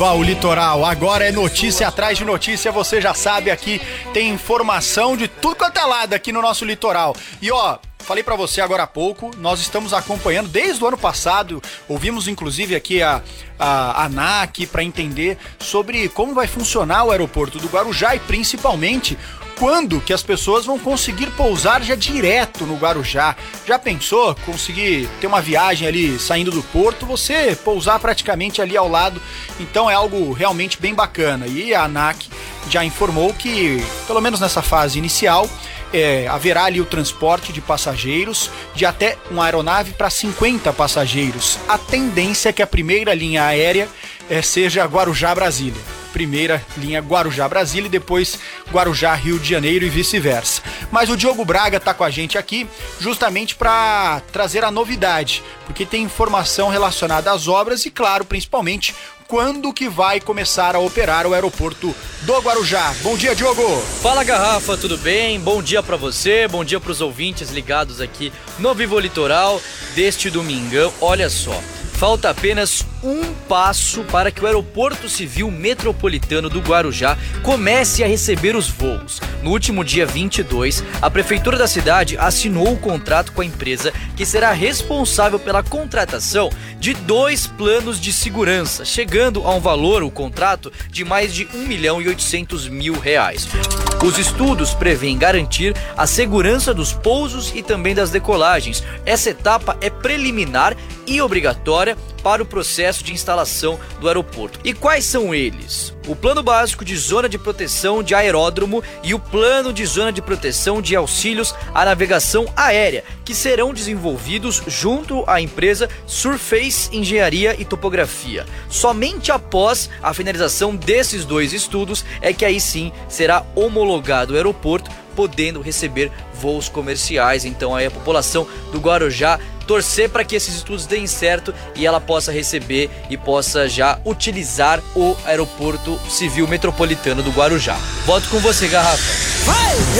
O litoral, agora é notícia atrás de notícia, você já sabe, aqui tem informação de tudo quanto é lado aqui no nosso litoral. E ó, falei pra você agora há pouco, nós estamos acompanhando desde o ano passado, ouvimos inclusive aqui a ANAC para entender sobre como vai funcionar o aeroporto do Guarujá e principalmente quando que as pessoas vão conseguir pousar já direto no Guarujá. Já pensou conseguir ter uma viagem ali saindo do porto, você pousar praticamente ali ao lado? Então é algo realmente bem bacana. E a ANAC já informou que, pelo menos nessa fase inicial, haverá ali o transporte de passageiros de até uma aeronave para 50 passageiros. A tendência é que a primeira linha aérea seja Guarujá-Brasília. Primeira linha Guarujá-Brasília e depois Guarujá-Rio de Janeiro e vice-versa. Mas o Diogo Braga tá com a gente aqui justamente para trazer a novidade, porque tem informação relacionada às obras e, claro, principalmente quando que vai começar a operar o aeroporto do Guarujá. Bom dia, Diogo! Fala, Garrafa, tudo bem? Bom dia pra você, bom dia pros ouvintes ligados aqui no Vivo Litoral deste domingão. Olha só, falta apenas um passo para que o Aeroporto Civil Metropolitano do Guarujá comece a receber os voos. No último dia 22, a Prefeitura da cidade assinou o contrato com a empresa que será responsável pela contratação de 2 planos de segurança, chegando a um valor, o contrato, de mais de R$1.800.000. Os estudos prevêem garantir a segurança dos pousos e também das decolagens. Essa etapa é preliminar e obrigatória para o processo de instalação do aeroporto. E quais são eles? O plano básico de zona de proteção de aeródromo e o plano de zona de proteção de auxílios à navegação aérea, que serão desenvolvidos junto à empresa Surface Engenharia e Topografia. Somente após a finalização desses 2 estudos é que aí sim será homologado o aeroporto, podendo receber voos comerciais. Então aí a população do Guarujá torcer para que esses estudos deem certo e ela possa receber e possa já utilizar o Aeroporto Civil Metropolitano do Guarujá. Volto com você, Garrafa. Vai!